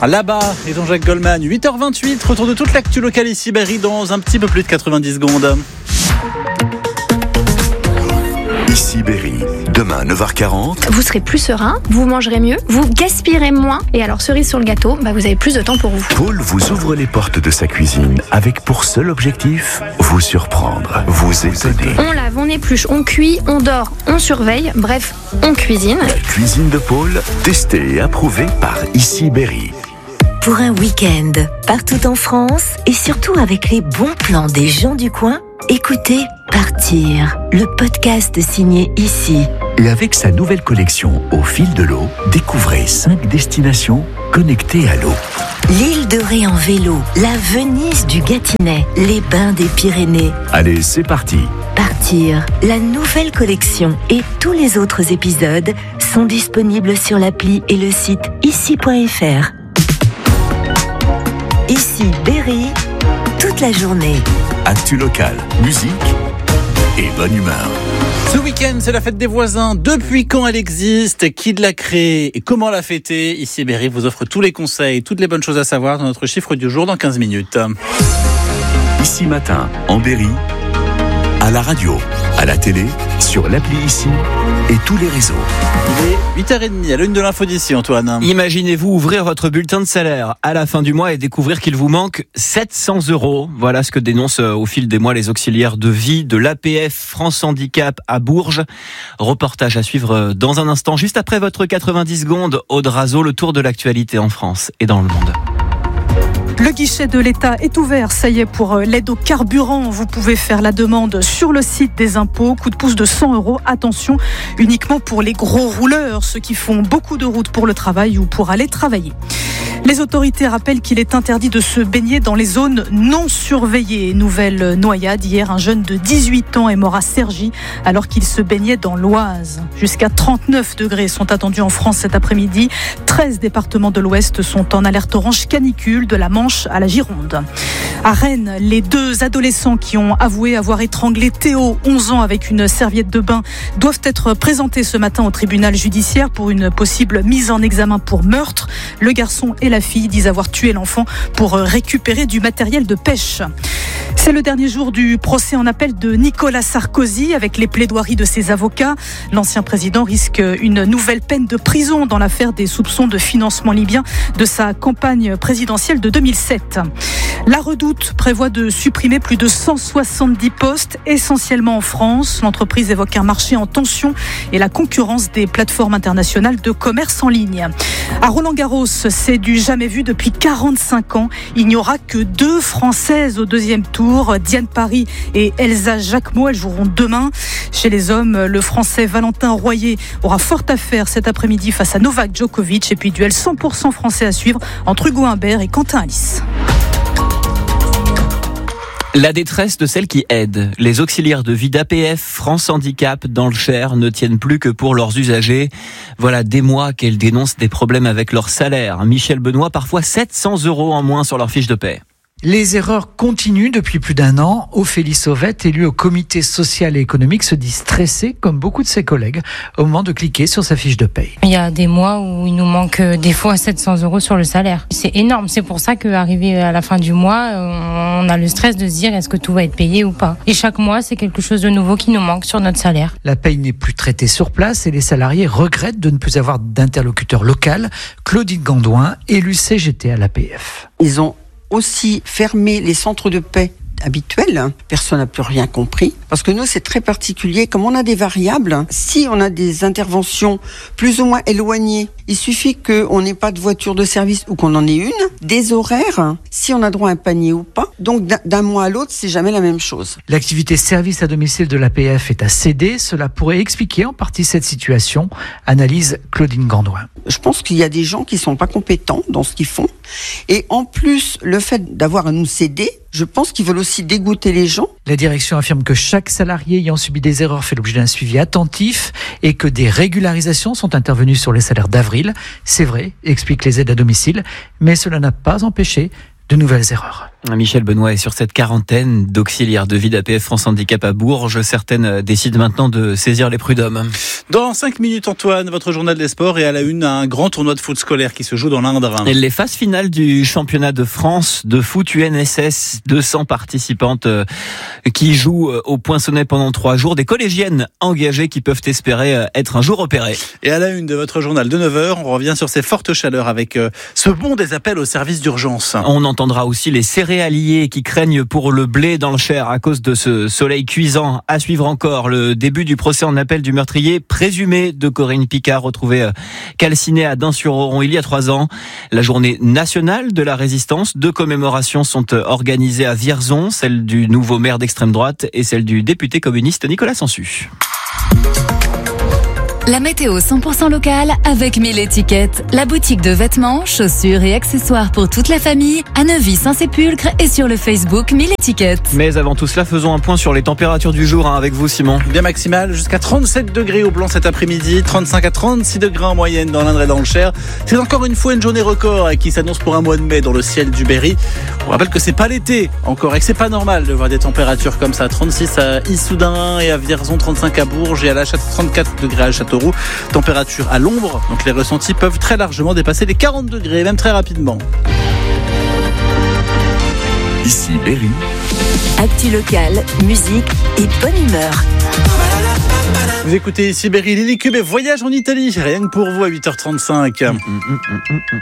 Là-bas, et Jean-Jacques Goldman, 8h28, retour de toute l'actu locale ici, Berry, dans un petit peu plus de 90 secondes. Ici Berry, demain 9h40. Vous serez plus serein, vous mangerez mieux, vous gaspillerez moins. Et alors, cerise sur le gâteau, vous avez plus de temps pour vous. Paul vous ouvre les portes de sa cuisine avec pour seul objectif, vous surprendre, vous étonner. On lave, on épluche, on cuit, on dort, on surveille, bref, on cuisine. La cuisine de Paul, testée et approuvée par Ici Berry. Pour un week-end, partout en France et surtout avec les bons plans des gens du coin, écoutez Partir, le podcast signé Ici. Et avec sa nouvelle collection Au fil de l'eau, découvrez 5 destinations connectées à l'eau. L'île de Ré en vélo, la Venise du Gâtinais, les bains des Pyrénées. Allez, c'est parti. Partir, la nouvelle collection et tous les autres épisodes sont disponibles sur l'appli et le site ici.fr. Ici Berry, toute la journée. Actu locale, musique et bonne humeur. Ce week-end, c'est la fête des voisins. Depuis quand elle existe, qui l'a créée et comment la fêter? Ici Berry vous offre tous les conseils, toutes les bonnes choses à savoir dans notre chiffre du jour dans 15 minutes. Ici matin, en Berry, à la radio, à la télé, sur l'appli Ici et tous les réseaux. Il est 8h30 à l'une de l'info d'ici, Antoine. Imaginez-vous ouvrir votre bulletin de salaire à la fin du mois et découvrir qu'il vous manque 700 €. Voilà ce que dénoncent au fil des mois les auxiliaires de vie de l'APF France Handicap à Bourges. Reportage à suivre dans un instant, juste après votre 90 secondes. Aude Razo, le tour de l'actualité en France et dans le monde. Le guichet de l'État est ouvert, ça y est, pour l'aide au carburant. Vous pouvez faire la demande sur le site des impôts. Coup de pouce de 100 €. Attention, uniquement pour les gros rouleurs, ceux qui font beaucoup de routes pour le travail ou pour aller travailler. Les autorités rappellent qu'il est interdit de se baigner dans les zones non surveillées. Nouvelle noyade. Hier, un jeune de 18 ans est mort à Cergy alors qu'il se baignait dans l'Oise. Jusqu'à 39 degrés sont attendus en France cet après-midi. 13 départements de l'Ouest sont en alerte orange canicule, de la Manche à la Gironde. À Rennes, les 2 adolescents qui ont avoué avoir étranglé Théo, 11 ans, avec une serviette de bain, doivent être présentés ce matin au tribunal judiciaire pour une possible mise en examen pour meurtre. Le garçon et la fille disent avoir tué l'enfant pour récupérer du matériel de pêche. C'est le dernier jour du procès en appel de Nicolas Sarkozy avec les plaidoiries de ses avocats. L'ancien président risque une nouvelle peine de prison dans l'affaire des soupçons de financement libyen de sa campagne présidentielle de 2007. La Redoute prévoit de supprimer plus de 170 postes, essentiellement en France. L'entreprise évoque un marché en tension et la concurrence des plateformes internationales de commerce en ligne. À Roland-Garros, c'est du jamais vu depuis 45 ans. Il n'y aura que 2 Françaises au deuxième tour. Diane Paris et Elsa Jacquemot, elles joueront demain. Chez les hommes, le Français Valentin Royer aura fort à faire cet après-midi face à Novak Djokovic. Et puis duel 100% français à suivre entre Hugo Humbert et Quentin Alice. La détresse de celles qui aident. Les auxiliaires de vie d'APF France Handicap dans le Cher ne tiennent plus que pour leurs usagers. Voilà des mois qu'elles dénoncent des problèmes avec leur salaire. Michel Benoît, parfois 700 € en moins sur leur fiche de paie. Les erreurs continuent depuis plus d'1 an. Ophélie Sauvette, élue au comité social et économique, se dit stressée, comme beaucoup de ses collègues, au moment de cliquer sur sa fiche de paye. Il y a des mois où il nous manque des fois 700 € sur le salaire. C'est énorme. C'est pour ça qu'arrivé à la fin du mois, on a le stress de se dire est-ce que tout va être payé ou pas. Et chaque mois, c'est quelque chose de nouveau qui nous manque sur notre salaire. La paye n'est plus traitée sur place et les salariés regrettent de ne plus avoir d'interlocuteur local. Claudine Gandouin, élue CGT à l'APF. Ils ont aussi fermer les centres de paie habituels. Personne n'a plus rien compris. Parce que nous, c'est très particulier. Comme on a des variables, si on a des interventions plus ou moins éloignées, il suffit qu'on n'ait pas de voiture de service ou qu'on en ait une, des horaires, si on a droit à un panier ou pas. Donc d'un mois à l'autre, c'est jamais la même chose. L'activité service à domicile de l'APF est à céder. Cela pourrait expliquer en partie cette situation, analyse Claudine Gandouin. Je pense qu'il y a des gens qui sont pas compétents dans ce qu'ils font. Et en plus, le fait d'avoir à nous céder, je pense qu'ils veulent aussi dégoûter les gens. La direction affirme que chaque salarié ayant subi des erreurs fait l'objet d'un suivi attentif et que des régularisations sont intervenues sur les salaires d'avril. C'est vrai, expliquent les aides à domicile, mais cela n'a pas empêché de nouvelles erreurs. Michel Benoît est sur cette quarantaine d'auxiliaires de vie d'APF France Handicap à Bourges. Certaines décident maintenant de saisir les prud'hommes. Dans 5 minutes, Antoine, votre journal des sports est à la une un grand tournoi de foot scolaire qui se joue dans l'Indre. Et les phases finales du championnat de France de foot UNSS, 200 participantes qui jouent au Poinçonnet pendant 3 jours. Des collégiennes engagées qui peuvent espérer être un jour opérées. Et à la une de votre journal de 9h, on revient sur ces fortes chaleurs avec ce bond des appels au service d'urgence. On entendra aussi les céréaliers qui craignent pour le blé dans le Cher à cause de ce soleil cuisant. À suivre encore le début du procès en appel du meurtrier présumé de Corinne Picard, retrouvé calciné à Dain-sur-Oron il y a 3 ans. La journée nationale de la résistance, 2 commémorations sont organisées à Vierzon, celle du nouveau maire d'extrême droite et celle du député communiste Nicolas Sansu. La météo 100% locale avec 1000 étiquettes. La boutique de vêtements, chaussures et accessoires pour toute la famille à Neuvy-Saint-Sépulcre et sur le Facebook 1000 étiquettes. Mais avant tout cela, faisons un point sur les températures du jour avec vous, Simon. Bien maximal, jusqu'à 37 degrés au Blanc cet après-midi, 35 à 36 degrés en moyenne dans l'Indre et dans le Cher. C'est encore une fois une journée record qui s'annonce pour un mois de mai dans le ciel du Berry. On rappelle que c'est pas l'été encore et que c'est pas normal de voir des températures comme ça. 36 à Issoudun et à Vierzon, 35 à Bourges et à La Châtre, 34 degrés à Châteauroux. Température à l'ombre, donc les ressentis peuvent très largement dépasser les 40 degrés, même très rapidement. Ici Berry. Actu locale, musique et bonne humeur. Vous écoutez ici Berry, Lily Cube et voyage en Italie, rien que pour vous à 8h35.